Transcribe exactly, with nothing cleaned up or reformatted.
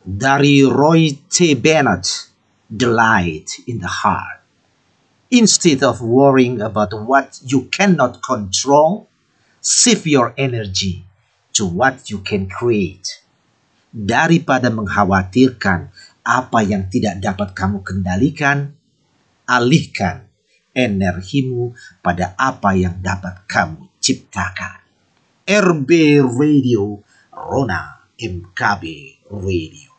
Dari Roy T. Bennett, The Light in the Heart. Instead of worrying about what you cannot control, shift your energy to what you can create. Daripada mengkhawatirkan apa yang tidak dapat kamu kendalikan, alihkan energimu pada apa yang dapat kamu ciptakan. R B Radio, Rona M K B Radio.